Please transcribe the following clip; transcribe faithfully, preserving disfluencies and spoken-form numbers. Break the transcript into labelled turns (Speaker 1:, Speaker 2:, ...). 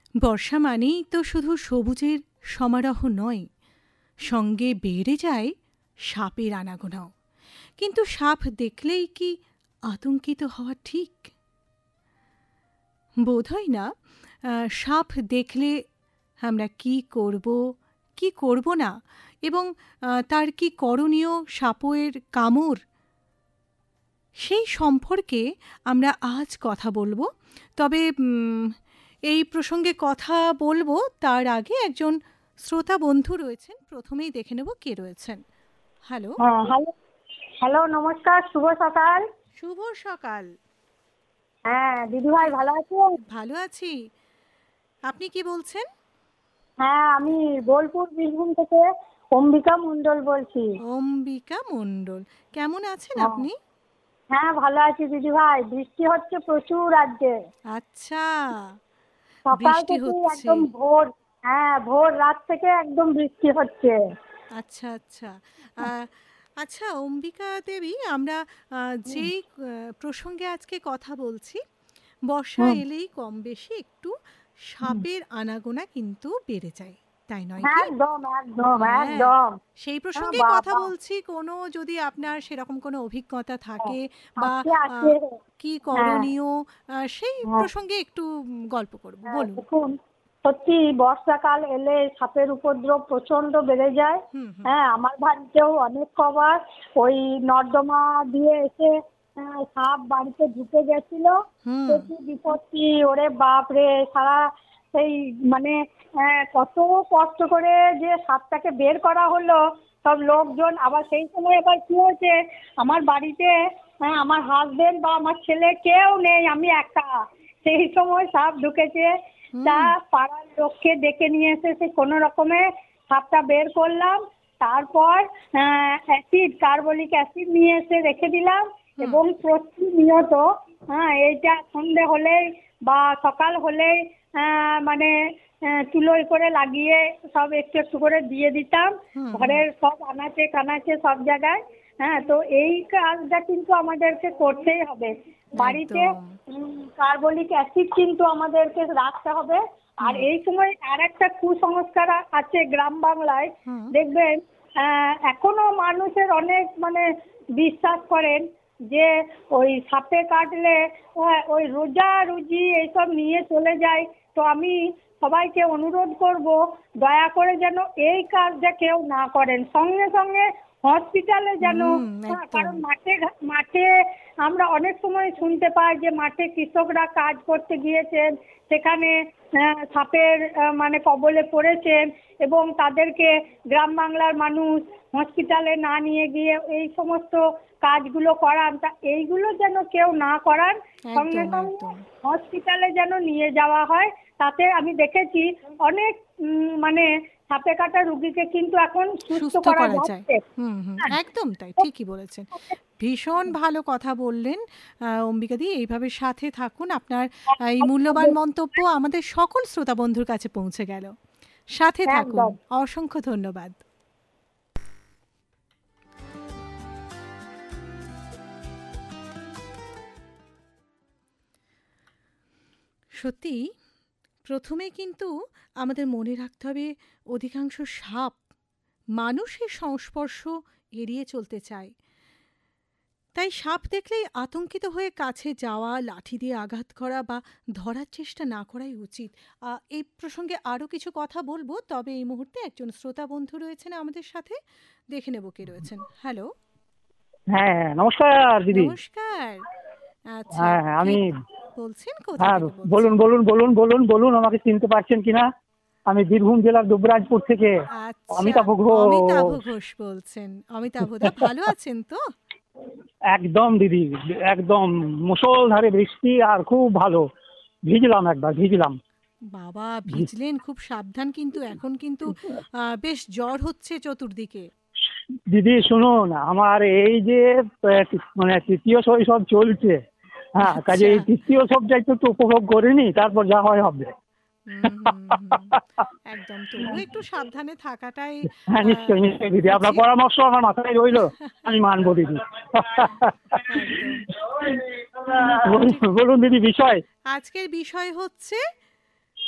Speaker 1: বর্ষা মানেই তো শুধু সবুজের সমারোহ নয়, সঙ্গে বেড়ে যায় সাপের আনাগোনাও। কিন্তু সাপ দেখলেই কি আতঙ্কিত হওয়া ঠিক? বোধ হয় না। সাপ দেখলে আমরা কি করব কি করব না, এবং তার কি করণীয়, সাপের কামড়, সেই সম্পর্কে আমরা আজ কথা বলবো। তবে এই প্রসঙ্গে কথা বলবো তার আগে একজন শ্রোতা বন্ধু রয়েছেন, প্রথমেই দেখে নেব কে রয়েছেন। হ্যালো।
Speaker 2: হ্যালো হ্যালো নমস্কার, শুভ সকাল।
Speaker 1: শুভ সকাল।
Speaker 2: হ্যাঁ দিদি ভাই ভালো আছেন?
Speaker 1: ভালো আছি, আপনি কি বলছেন?
Speaker 2: হ্যাঁ আমি বোলপুর বীরভূম থেকে অম্বিকা মণ্ডল বলছি।
Speaker 1: অম্বিকা মণ্ডল, কেমন আছেন আপনি?
Speaker 2: হ্যাঁ ভালো আছি দিদি ভাই। বৃষ্টি হচ্ছে প্রচুর রাজ্যে।
Speaker 1: আচ্ছা,
Speaker 2: সকাল থেকে একদম ভোর, হ্যাঁ ভোর রাত থেকে একদম বৃষ্টি হচ্ছে।
Speaker 1: আচ্ছা আচ্ছা আচ্ছা অম্বিকা দেবী, আমরা যেই প্রসঙ্গে আজকে কথা বলছি, বর্ষা এলেই কম বেশি একটু সাপের আনাগোনা কিন্তু বেড়ে যায়, তাই নয় কি?
Speaker 2: একদম একদম একদম
Speaker 1: সেই প্রসঙ্গে কথা বলছি। কোনো যদি আপনার সেরকম কোনো অভিজ্ঞতা থাকে বা কি করণীয়, সেই প্রসঙ্গে একটু গল্প করব, বলুন।
Speaker 2: দেখুন, সত্যি বর্ষাকাল এলে সাপের উপদ্রব প্রচন্ড বেড়ে যায়। হ্যাঁ আমার বাড়িতেও অনেক কবার ওই নর্দমা দিয়ে এসে সাপ বাড়িতে ঢুকে গেছিল। প্রচুর বিপত্তি, ওরে বাপ রে, সারা সেই মানে কত কষ্ট করে যে সাপটাকে বের করা হলো সব লোকজন। আবার সেই সময় এবার কি হয়েছে, আমার বাড়িতে আমার হাজবেন্ড বা আমার ছেলে কেউ নেই, আমি একা। সেই সময় সাপ ঢুকেছে, তা পাড়ার লোককে ডেকে নিয়ে এসে সে কোনো রকমে সাপটা বের করলাম। তারপর অ্যাসিড, কার্বলিক অ্যাসিড নিয়ে এসে রেখে দিলাম এবং প্রতিনিয়ত হ্যাঁ এইটা সন্ধে হলেই বা সকাল হলেই মানে চুলোয় করে লাগিয়ে সব একটু একটু করে দিয়ে দিতাম ঘরের সব আনাচে কানাচে সব জায়গায়। হ্যাঁ তো এই কাজটা কিন্তু আমাদেরকে করতেই হবে। বাড়িতে কার্বলিক অ্যাসিড কিন্তু আমাদেরকে রাখতে হবে। আর এই সময় আর একটা কুসংস্কার আছে গ্রাম বাংলায়, দেখবেন এখনো মানুষের অনেক মানে বিশ্বাস করেন যে ওই সাপে কাটলে ওই রোজা রুজি এইসব নিয়ে চলে যায়। তো আমি সবাইকে অনুরোধ করব দয়া করে যেন এই কাজটা কেউ না করেন, সঙ্গে সঙ্গে হসপিটালে যেন, কারণ মাঠে মাঠে আমরা অনেক সময় শুনতে পাই যে মাঠে কৃষকরা কাজ করতে গিয়েছেন, সেখানে সাপের মানে কবলে পড়েছেন এবং তাদেরকে গ্রাম বাংলার মানুষ হসপিটালে না নিয়ে গিয়ে এই সমস্ত কাজগুলো করান। তা এইগুলো যেন কেউ না করান, সঙ্গে সঙ্গে হসপিটালে যেন নিয়ে যাওয়া হয়। তাতে আমি দেখেছি অনেক মানে সাপে কাটা রুগীকে কিন্তু এখন সুস্থ করা যাচ্ছে।
Speaker 1: একদম তাই, ঠিকই বলেছেন। ভীষণ ভালো কথা বললেন অম্বিকাদি, এইভাবে সাথে থাকুন। আপনার এই মূল্যবান মন্তব্য আমাদের সকল শ্রোতা বন্ধুর কাছে পৌঁছে গেল। সাথে থাকুন, অসংখ্য ধন্যবাদ। সত্যি, প্রথমে কিন্তু আমাদের মনে রাখতে হবে অধিকাংশ সাপ মানুষের সংস্পর্শ এড়িয়ে চলতে চায়। তাই সাপ দেখলেই আতঙ্কিত হয়ে কাছে যাওয়া, লাঠি দিয়ে আঘাত করা বা ধরার চেষ্টা না করাই উচিত। এই প্রসঙ্গে আরও কিছু কথা বলবো, তবে এই মুহূর্তে একজন শ্রোতা বন্ধু রয়েছেন আমাদের সাথে, দেখে নেব কে রয়েছেন। হ্যালো।
Speaker 3: হ্যাঁ নমস্কার দিদি।
Speaker 1: নমস্কার। আচ্ছা
Speaker 3: আমি
Speaker 1: বলছেন কোথায়?
Speaker 3: বলুন বলুন বলুন বলুন বলুন আমাকে চিনতে পারছেন কিনা? আমি বীরভূম জেলার দুবরাজপুর থেকে অমিতাভ ঘোষ।
Speaker 1: অমিতাভ ঘোষ বলছেন? অমিতাভ দা ভালো আছেন তো?
Speaker 3: একদম দিদি, একদম মুষলধারে বৃষ্টি আর খুব ভালো। ভিজলাম, একবার ভিজলাম।
Speaker 1: বাবা ভিজলেন, খুব সাবধান কিন্তু। এখন কিন্তু বেশ জ্বর হচ্ছে চতুর্দিকে।
Speaker 3: দিদি শুনুন, আমার এই যে মানে তৃতীয় শৈশব চলছে, হ্যাঁ কাজে এই তৃতীয় শৈশবটা একটু উপভোগ করিনি, তারপর যা হয় হবে।
Speaker 1: একদম, তবু একটু সাবধানে থাকাটাই।
Speaker 3: হ্যাঁ নিশ্চয়ই নিশ্চয়ই দিদি, আপনার পরামর্শ আমার মাথায় রইলো, আমি মানবো দিদি। বলুন দিদি বিষয়।
Speaker 1: আজকের বিষয় হচ্ছে